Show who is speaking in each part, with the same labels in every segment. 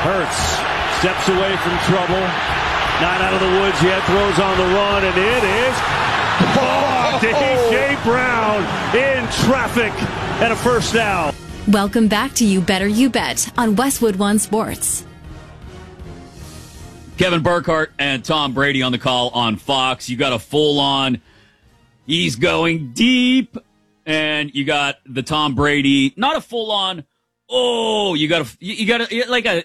Speaker 1: Hurts steps away from trouble. Not out of the woods yet. Throws on the run, and it is caught. A.J. Brown in traffic and a first down.
Speaker 2: Welcome back to You Better You Bet on Westwood One Sports.
Speaker 3: Kevin Burkhardt and Tom Brady on the call on Fox. You got a full-on, he's going deep, and you got the Tom Brady, not a full-on, you got like a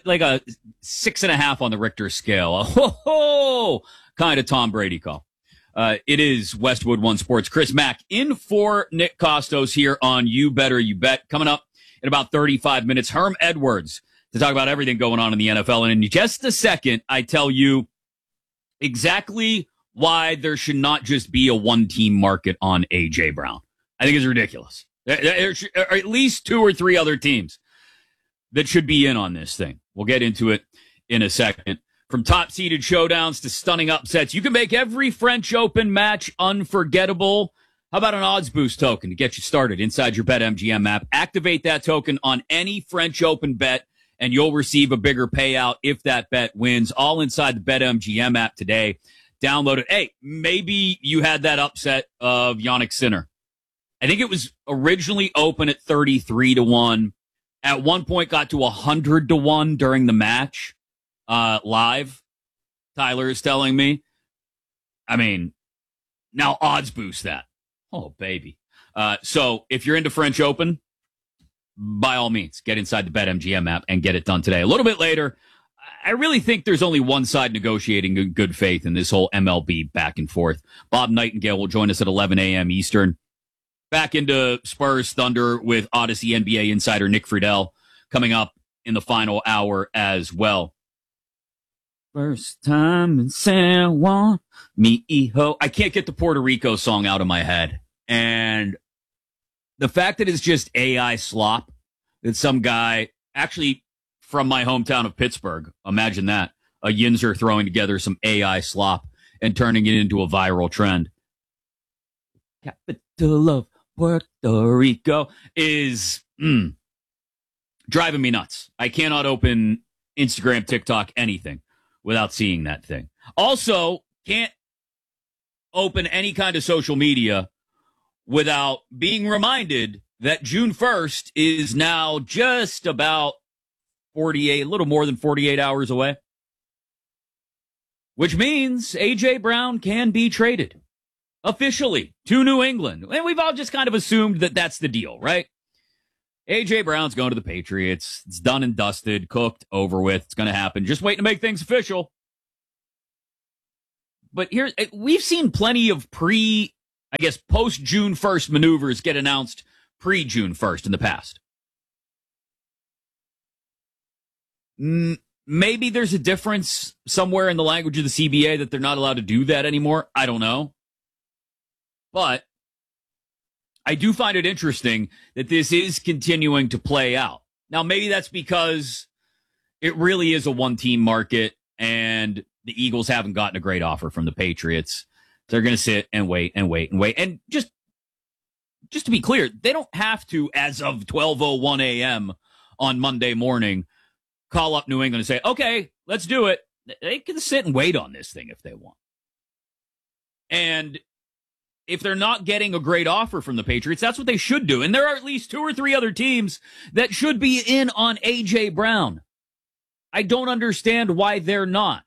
Speaker 3: 6.5 on the Richter scale. Kind of Tom Brady call. It is Westwood One Sports. Chris Mack in for Nick Costos here on You Better You Bet. Coming up in about 35 minutes, Herm Edwards to talk about everything going on in the NFL. And in just a second, I tell you exactly why there should not just be a one-team market on A.J. Brown. I think it's ridiculous. There are at least 2 or 3 other teams that should be in on this thing. We'll get into it in a second. From top-seeded showdowns to stunning upsets, you can make every French Open match unforgettable. How about an odds boost token to get you started inside your BetMGM app? Activate that token on any French Open bet, and you'll receive a bigger payout if that bet wins. All inside the BetMGM app today. Download it. Hey, maybe you had that upset of Yannick Sinner. I think it was originally open at 33-1. At one point got to 100-1 during the match. Live, Tyler is telling me. I mean, now odds boost that. Oh, baby. So if you're into French Open, by all means, get inside the BetMGM app and get it done today. A little bit later, I really think there's only one side negotiating in good faith in this whole MLB back and forth. Bob Nightingale will join us at 11 a.m. Eastern. Back into Spurs Thunder with Odyssey NBA insider Nick Friedel coming up in the final hour as well. First time in San Juan, mi hijo. I can't get the Puerto Rico song out of my head. And the fact that it's just AI slop, that some guy, actually from my hometown of Pittsburgh, imagine that, a Yinzer throwing together some AI slop and turning it into a viral trend. Capital of Puerto Rico is driving me nuts. I cannot open Instagram, TikTok, anything without seeing that thing. Also, can't open any kind of social media without being reminded that June 1st is now just about a little more than 48 hours away. Which means A.J. Brown can be traded officially to New England. And we've all just kind of assumed that that's the deal, right? A.J. Brown's going to the Patriots. It's done and dusted, cooked, over with. It's going to happen. Just waiting to make things official. But here, we've seen plenty of post-June 1st maneuvers get announced pre-June 1st in the past. Maybe there's a difference somewhere in the language of the CBA that they're not allowed to do that anymore. I don't know. But I do find it interesting that this is continuing to play out. Now, maybe that's because it really is a one-team market and the Eagles haven't gotten a great offer from the Patriots. They're going to sit and wait and wait and wait. And just to be clear, they don't have to, as of 12:01 a.m. on Monday morning, call up New England and say, okay, let's do it. They can sit and wait on this thing if they want. And if they're not getting a great offer from the Patriots, that's what they should do. And there are at least 2 or 3 other teams that should be in on A.J. Brown. I don't understand why they're not.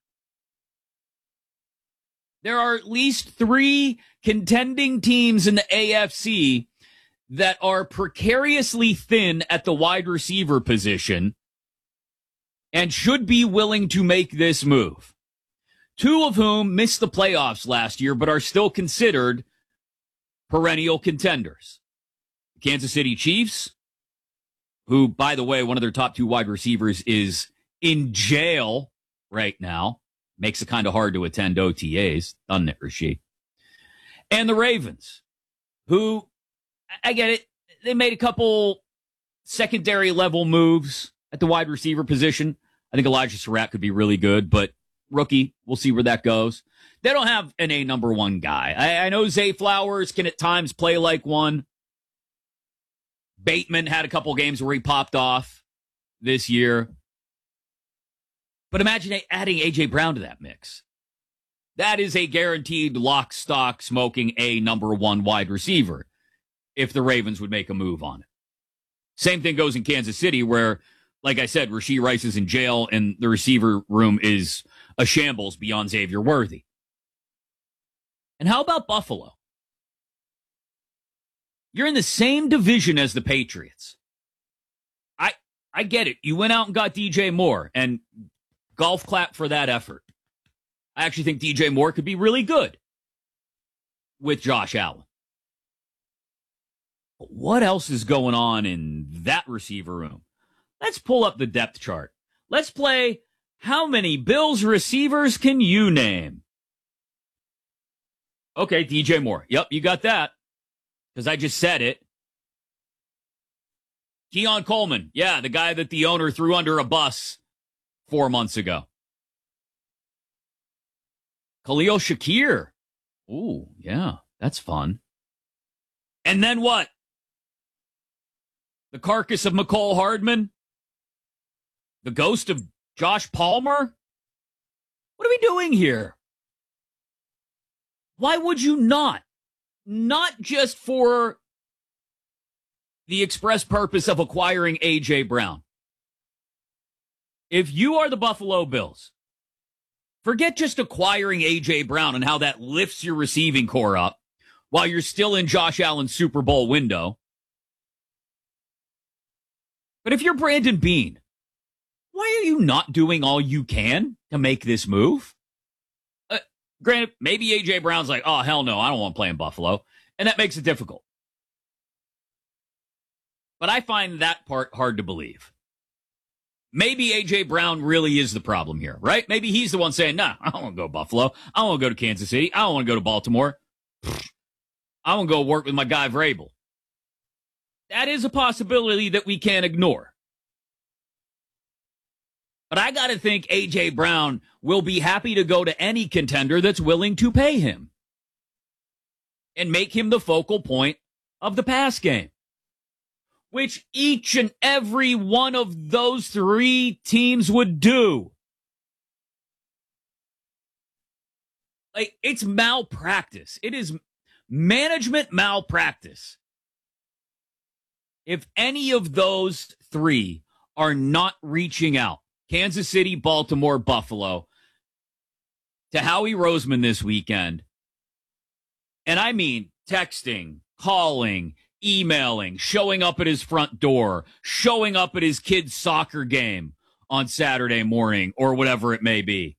Speaker 3: There are at least 3 contending teams in the AFC that are precariously thin at the wide receiver position and should be willing to make this move. 2 of whom missed the playoffs last year, but are still considered perennial contenders. The Kansas City Chiefs, who, by the way, one of their top 2 wide receivers is in jail right now. Makes it kind of hard to attend OTAs, doesn't it, Rasheed? And the Ravens, who, I get it, they made a couple secondary level moves at the wide receiver position. I think Elijah Surratt could be really good, but rookie, we'll see where that goes. They don't have an A number 1 guy. I know Zay Flowers can at times play like one. Bateman had a couple games where he popped off this year. But imagine adding A.J. Brown to that mix. That is a guaranteed lock, stock, smoking a number one wide receiver if the Ravens would make a move on it. Same thing goes in Kansas City where, like I said, Rashee Rice is in jail and the receiver room is a shambles beyond Xavier Worthy. And how about Buffalo? You're in the same division as the Patriots. I get it. You went out and got DJ Moore, and golf clap for that effort. I actually think DJ Moore could be really good with Josh Allen. But what else is going on in that receiver room? Let's pull up the depth chart. Let's play how many Bills receivers can you name? Okay, DJ Moore. Yep, you got that. Because I just said it. Keon Coleman. Yeah, the guy that the owner threw under a bus 4 months ago. Khalil Shakir. Ooh, yeah, that's fun. And then what? The carcass of McCole Hardman? The ghost of Josh Palmer? What are we doing here? Why would you not? Not just for the express purpose of acquiring A.J. Brown. If you are the Buffalo Bills, forget just acquiring A.J. Brown and how that lifts your receiving core up while you're still in Josh Allen's Super Bowl window. But if you're Brandon Beane, why are you not doing all you can to make this move? Granted, maybe A.J. Brown's like, oh, hell no, I don't want to play in Buffalo. And that makes it difficult. But I find that part hard to believe. Maybe A.J. Brown really is the problem here, right? Maybe he's the one saying, nah, I don't want to go to Buffalo. I don't want to go to Kansas City. I don't want to go to Baltimore. I want to go work with my guy Vrabel. That is a possibility that we can't ignore. But I got to think A.J. Brown will be happy to go to any contender that's willing to pay him and make him the focal point of the pass game, which each and every one of those three teams would do. Like, it's malpractice. It is management malpractice. If any of those three are not reaching out, Kansas City, Baltimore, Buffalo, to Howie Roseman this weekend, and I mean texting, calling, emailing, showing up at his front door, showing up at his kid's soccer game on Saturday morning, or whatever it may be.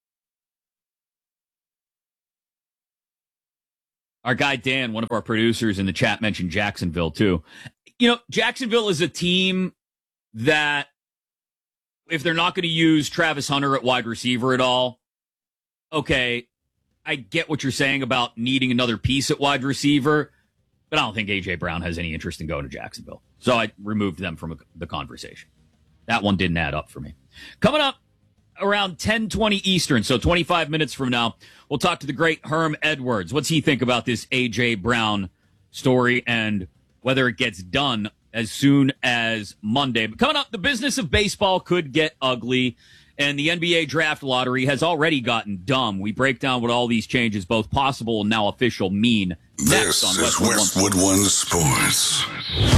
Speaker 3: Our guy Dan, one of our producers in the chat, mentioned Jacksonville too. You know, Jacksonville is a team that, if they're not going to use Travis Hunter at wide receiver at all, okay, I get what you're saying about needing another piece at wide receiver, but I don't think A.J. Brown has any interest in going to Jacksonville. So I removed them from the conversation. That one didn't add up for me. Coming up around 10:20 Eastern, so 25 minutes from now, we'll talk to the great Herm Edwards. What's he think about this A.J. Brown story and whether it gets done as soon as Monday. But coming up, the business of baseball could get ugly, and the NBA draft lottery has already gotten dumb. We break down what all these changes, both possible and now official, mean next on
Speaker 4: Westwood One Sports.